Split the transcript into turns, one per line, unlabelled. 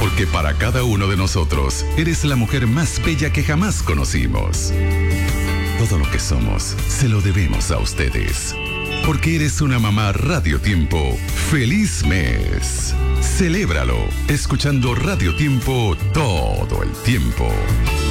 Porque para cada uno de nosotros, eres la mujer más bella que jamás conocimos. Todo lo que somos, se lo debemos a ustedes. Porque eres una mamá Radio Tiempo. ¡Feliz mes! Celébralo, escuchando Radio Tiempo todo el tiempo.